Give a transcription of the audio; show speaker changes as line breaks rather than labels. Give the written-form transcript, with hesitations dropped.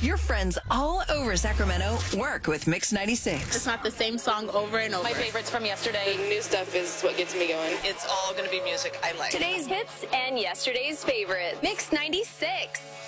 Your friends all over Sacramento work with Mix 96.
It's not the same song over and over.
My favorites from yesterday.
The new stuff is what gets me going.
It's all going to be music I like.
Today's hits and yesterday's favorites. Mix 96.